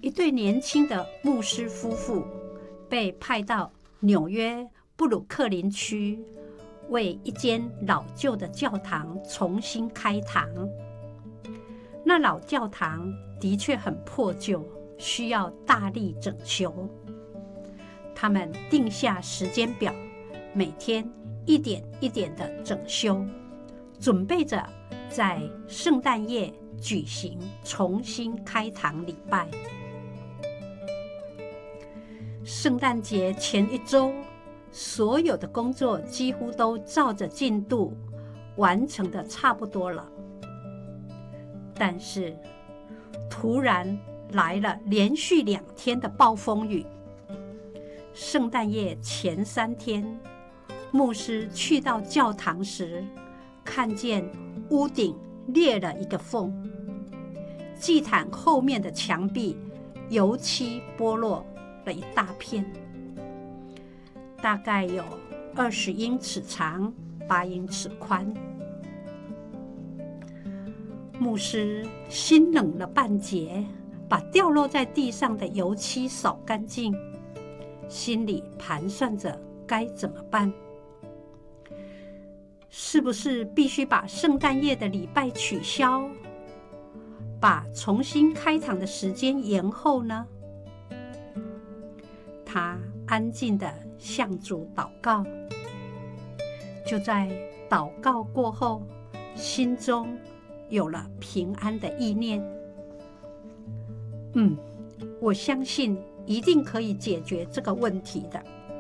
一对年轻的牧师夫妇被派到纽约布鲁克林区，为一间老旧的教堂重新开堂。那老教堂的确很破旧，需要大力整修。他们定下时间表，每天一点一点的整修，准备着在圣诞夜举行重新开堂礼拜。圣诞节前一周，所有的工作几乎都照着进度完成的差不多了。但是突然来了连续2天的暴风雨。圣诞夜前3天，牧师去到教堂时，看见屋顶裂了一个缝，祭坛后面的墙壁油漆剥落了一大片，大概有20英尺长，8英尺宽。牧师心冷了半截，把掉落在地上的油漆扫干净，心里盘算着该怎么办。是不是必须把圣诞夜的礼拜取消，把重新开堂的时间延后呢？他安静地向主祷告。就在祷告过后，心中有了平安的意念。我相信一定可以解决这个问题的。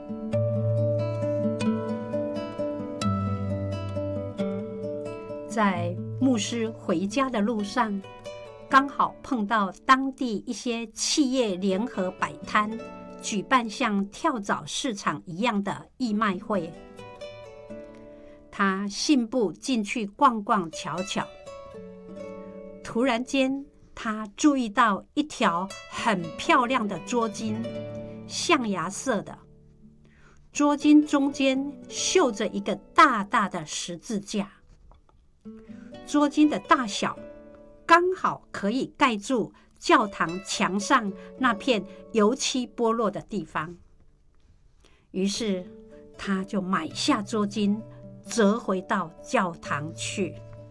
在牧师回家的路上，刚好碰到当地一些企业联合摆摊，举办像跳蚤市场一样的义卖会。他信步进去逛逛瞧瞧，突然间他注意到一条很漂亮的桌巾，象牙色的，桌巾中间绣着一个大大的十字架。桌巾的大小刚好可以盖住教堂墙上那片油漆剥落的地方，于是他就买下桌巾，折回到教堂去。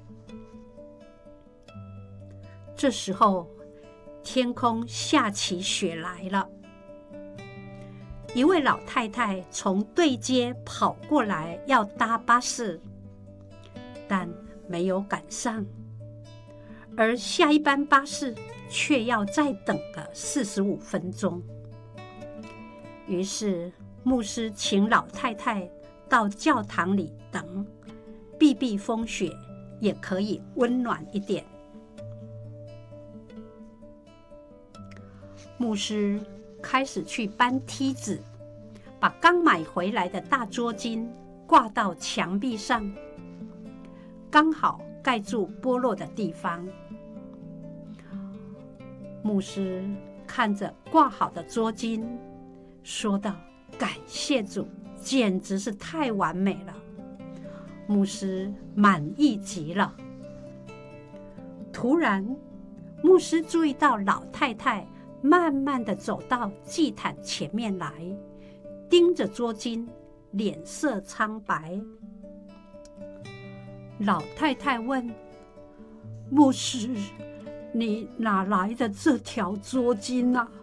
这时候天空下起雪来了，一位老太太从对街跑过来要搭巴士，但没有赶上，而下一班巴士却要再等个45分钟。于是牧师请老太太到教堂里等，避避风雪，也可以温暖一点。牧师开始去搬梯子，把刚买回来的大桌巾挂到墙壁上，刚好盖住剥落的地方。牧师看着挂好的桌巾，说道：“感谢主，简直是太完美了。”牧师满意极了。突然，牧师注意到老太太慢慢地走到祭坛前面来，盯着桌巾，脸色苍白。老太太问：“牧师，你哪来的这条桌巾啊？”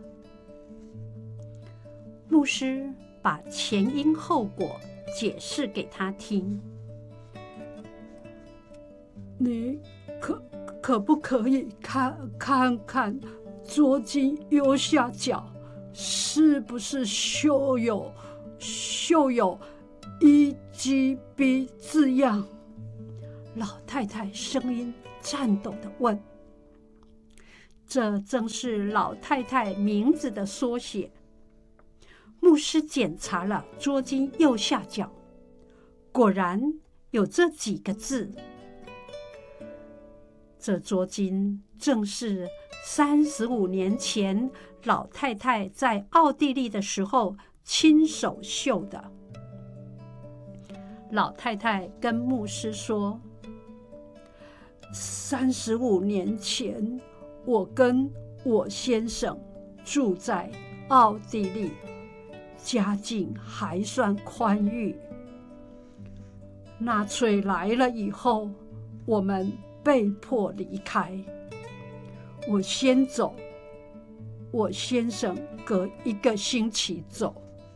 牧师把前因后果解释给他听。你可不可以看看桌巾右下角是不是绣有 EGB 字样？老太太声音颤抖地问。这正是老太太名字的缩写。牧师检查了桌巾右下角，果然有这几个字。这桌巾正是35年前老太太在奥地利的时候亲手绣的。老太太跟牧师说：“35年前，我跟我先生住在奥地利，家境还算宽裕。纳粹来了以后，我们被迫离开。我先走，我先生隔1个星期走。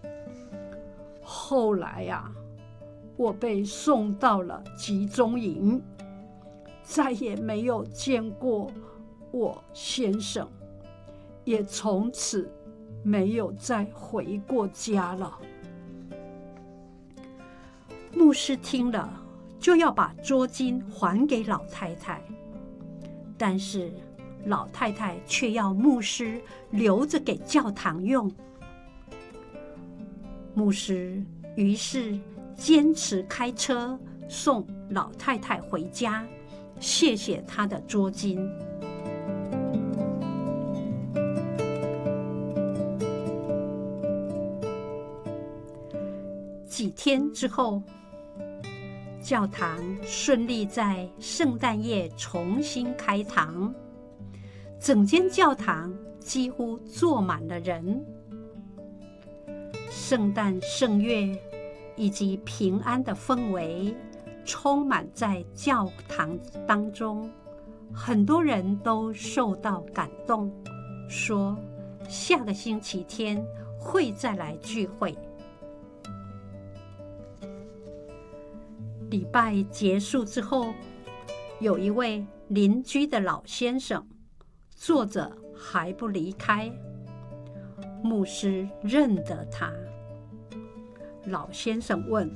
后来啊，我被送到了集中营，再也没有见过我先生，也从此没有再回过家了。牧师听了，就要把捉巾还给老太太，但是老太太却要牧师留着给教堂用。牧师于是坚持开车送老太太回家，谢谢她的捉巾。几天之后，教堂顺利在圣诞夜重新开堂，整间教堂几乎坐满了人。圣诞圣乐以及平安的氛围充满在教堂当中，很多人都受到感动，说下个星期天会再来聚会。礼拜结束之后，有一位邻居的老先生坐着还不离开。牧师认得他。老先生问：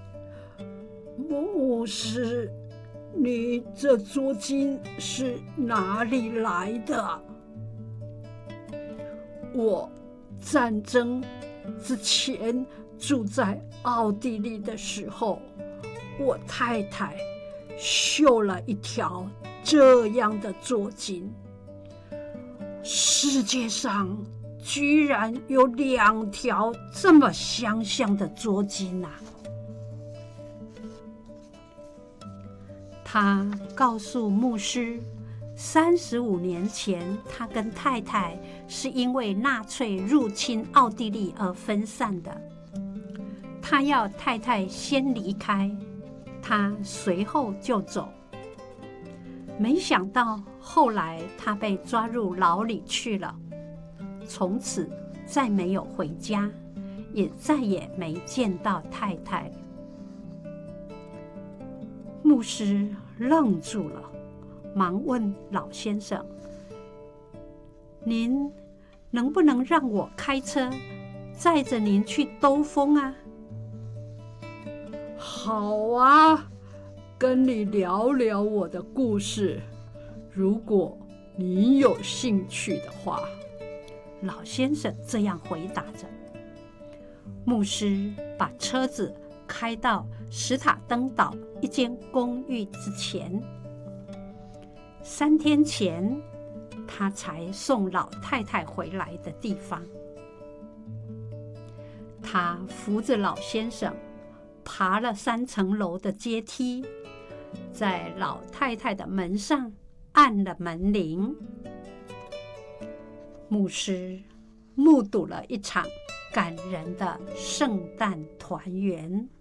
牧师，你这捉巾是哪里来的？我战争之前住在奥地利的时候，我太太绣了一条这样的捉巾。世界上居然有2条这么相像的捉巾啊！他告诉牧师，35年前他跟太太是因为纳粹入侵奥地利而分散的。他要太太先离开，他随后就走。没想到后来他被抓入牢里去了，从此再没有回家，也再也没见到太太。牧师愣住了，忙问老先生：您能不能让我开车载着您去兜风啊？好啊，跟你聊聊我的故事，如果你有兴趣的话。老先生这样回答着。牧师把车子开到史塔登岛一间公寓之前。3天前，他才送老太太回来的地方。他扶着老先生爬了3层楼的阶梯，在老太太的门上按了门铃。牧师目睹了一场感人的圣诞团圆。